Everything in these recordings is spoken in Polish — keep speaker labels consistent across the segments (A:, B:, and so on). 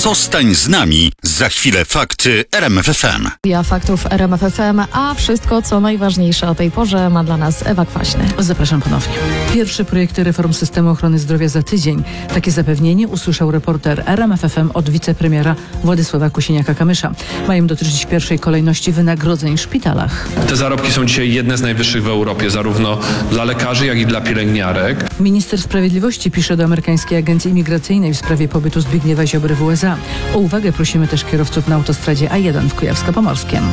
A: Zostań z nami. Za chwilę fakty RMF FM.
B: Ja faktów RMF FM, a wszystko co najważniejsze o tej porze ma dla nas Ewa Kwaśny.
C: Zapraszam ponownie. Pierwsze projekty reform systemu ochrony zdrowia za tydzień. Takie zapewnienie usłyszał reporter RMF FM od wicepremiera Władysława Kosiniaka-Kamysza. Mają dotyczyć w pierwszej kolejności wynagrodzeń w szpitalach.
D: Te zarobki są dzisiaj jedne z najwyższych w Europie, zarówno dla lekarzy, jak i dla pielęgniarek.
C: Minister Sprawiedliwości pisze do amerykańskiej agencji imigracyjnej w sprawie pobytu Zbigniewa Ziobry w USA. O uwagę prosimy też kierowców na autostradzie A1 w Kujawsko-Pomorskiem.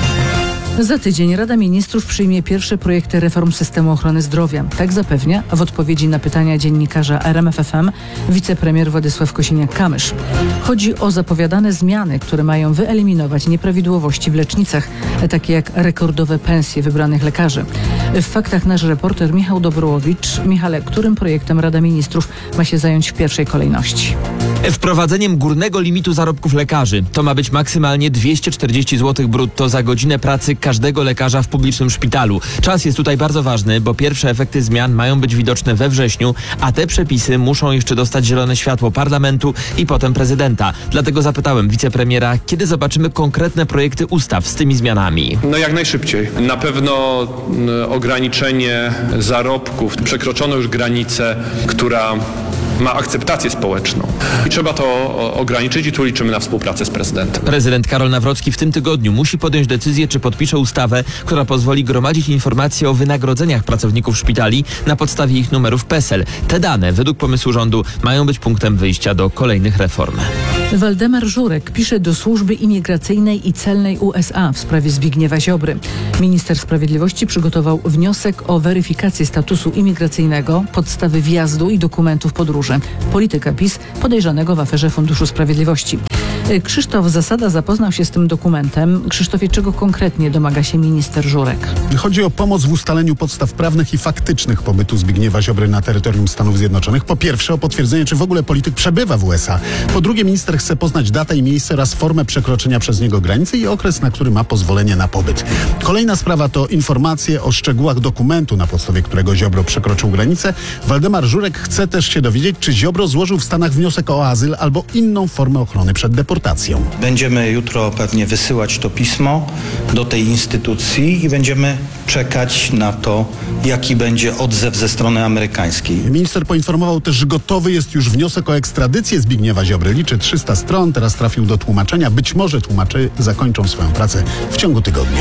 C: Za tydzień Rada Ministrów przyjmie pierwsze projekty reform systemu ochrony zdrowia. Tak zapewnia w odpowiedzi na pytania dziennikarza RMF FM wicepremier Władysław Kosiniak-Kamysz. Chodzi o zapowiadane zmiany, które mają wyeliminować nieprawidłowości w lecznicach, takie jak rekordowe pensje wybranych lekarzy. W faktach nasz reporter Michał Dobrołowicz. Michale, którym projektem Rada Ministrów ma się zająć w pierwszej kolejności?
E: Wprowadzeniem górnego limitu zarobków lekarzy. To ma być maksymalnie 240 zł brutto za godzinę pracy każdego lekarza w publicznym szpitalu. Czas jest tutaj bardzo ważny, bo pierwsze efekty zmian mają być widoczne we wrześniu, a te przepisy muszą jeszcze dostać zielone światło parlamentu i potem prezydenta. Dlatego zapytałem wicepremiera, kiedy zobaczymy konkretne projekty ustaw z tymi zmianami.
D: No jak najszybciej. Na pewno ograniczenie zarobków. Przekroczono już granicę, która ma akceptację społeczną. I trzeba to ograniczyć i tu liczymy na współpracę z prezydentem.
E: Prezydent Karol Nawrocki w tym tygodniu musi podjąć decyzję, czy podpisze ustawę, która pozwoli gromadzić informacje o wynagrodzeniach pracowników szpitali na podstawie ich numerów PESEL. Te dane, według pomysłu rządu, mają być punktem wyjścia do kolejnych reform.
C: Waldemar Żurek pisze do służby imigracyjnej i celnej USA w sprawie Zbigniewa Ziobry. Minister Sprawiedliwości przygotował wniosek o weryfikację statusu imigracyjnego, podstawy wjazdu i dokumentów podróży. Polityka PiS podejrzanego w aferze Funduszu Sprawiedliwości. Krzysztof Zasada zapoznał się z tym dokumentem. Krzysztofie, czego konkretnie domaga się minister Żurek?
F: Chodzi o pomoc w ustaleniu podstaw prawnych i faktycznych pobytu Zbigniewa Ziobry na terytorium Stanów Zjednoczonych. Po pierwsze, o potwierdzenie, czy w ogóle polityk przebywa w USA. Po drugie, minister chce poznać datę i miejsce oraz formę przekroczenia przez niego granicy i okres, na który ma pozwolenie na pobyt. Kolejna sprawa to informacje o szczegółach dokumentu, na podstawie którego Ziobro przekroczył granicę. Waldemar Żurek chce też się dowiedzieć, czy Ziobro złożył w Stanach wniosek o azyl albo inną formę ochrony przed deportacją.
G: Będziemy jutro pewnie wysyłać to pismo do tej instytucji i będziemy czekać na to, jaki będzie odzew ze strony amerykańskiej.
F: Minister poinformował też, że gotowy jest już wniosek o ekstradycję Zbigniewa Ziobry. Liczy 300 stron, teraz trafił do tłumaczenia. Być może tłumacze zakończą swoją pracę w ciągu tygodnia.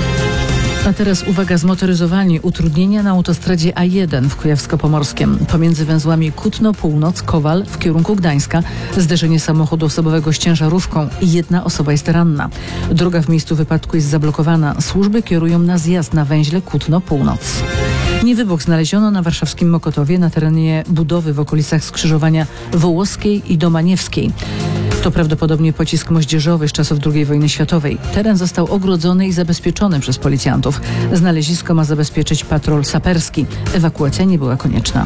C: A teraz uwaga, zmotoryzowani. Utrudnienia na autostradzie A1 w Kujawsko-Pomorskiem. Pomiędzy węzłami Kutno, Północ, Kowal w kierunku Gdańska. Zderzenie samochodu osobowego z ciężarówką i jedna osoba jest ranna. Droga w miejscu wypadku jest zablokowana. Służby kierują na zjazd na węźle Kutno, Północ. Niewybuch znaleziono na warszawskim Mokotowie na terenie budowy w okolicach skrzyżowania Wołoskiej i Domaniewskiej. To prawdopodobnie pocisk moździerzowy z czasów II wojny światowej. Teren został ogrodzony i zabezpieczony przez policjantów. Znalezisko ma zabezpieczyć patrol saperski. Ewakuacja nie była konieczna.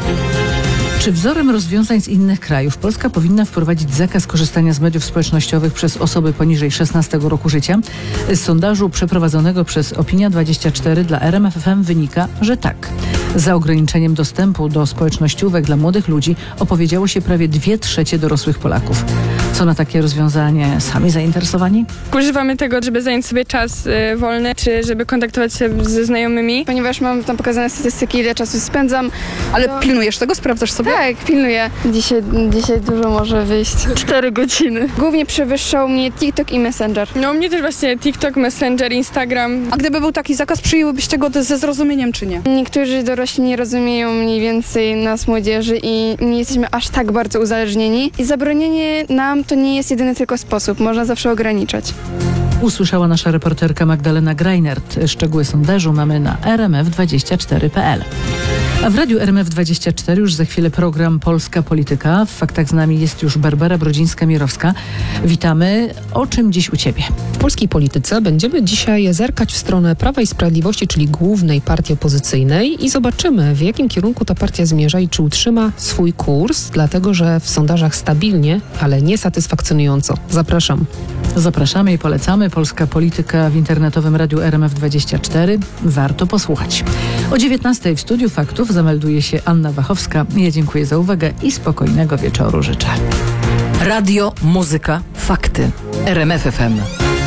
C: Czy wzorem rozwiązań z innych krajów Polska powinna wprowadzić zakaz korzystania z mediów społecznościowych przez osoby poniżej 16 roku życia? Z sondażu przeprowadzonego przez Opinia24 dla RMF FM wynika, że tak. Za ograniczeniem dostępu do społecznościówek dla młodych ludzi opowiedziało się prawie 2/3 dorosłych Polaków. Co na takie rozwiązanie sami zainteresowani?
H: Używamy tego, żeby zająć sobie czas wolny, czy żeby kontaktować się ze znajomymi.
I: Ponieważ mam tam pokazane statystyki, ile czasu spędzam.
J: Ale pilnujesz tego? Sprawdzasz sobie?
I: Tak, pilnuję. Dzisiaj dużo może wyjść. 4 godziny. Głównie przewyższał mnie TikTok i Messenger.
H: No mnie też właśnie TikTok, Messenger, Instagram.
J: A gdyby był taki zakaz, przyjęłybyście go ze zrozumieniem, czy nie?
I: Niektórzy dorośli nie rozumieją mniej więcej nas, młodzieży, i nie jesteśmy aż tak bardzo uzależnieni. I zabronienie nam to nie jest jedyny tylko sposób. Można zawsze ograniczać.
C: Usłyszała nasza reporterka Magdalena Greinert. Szczegóły sondażu mamy na rmf24.pl. A w radiu RMF24 już za chwilę program Polska Polityka. W faktach z nami jest już Barbara Brodzińska-Mirowska. Witamy. O czym dziś u Ciebie?
K: W polskiej polityce będziemy dzisiaj zerkać w stronę Prawa i Sprawiedliwości, czyli głównej partii opozycyjnej, i zobaczymy, w jakim kierunku ta partia zmierza i czy utrzyma swój kurs, dlatego że w sondażach stabilnie, ale nie satysfakcjonująco. Zapraszam.
C: Zapraszamy i polecamy. Polska Polityka w internetowym radiu RMF24. Warto posłuchać. O 19:00 w Studiu Faktów zamelduje się Anna Wachowska. Ja dziękuję za uwagę i spokojnego wieczoru życzę. Radio, muzyka, fakty. RMF FM.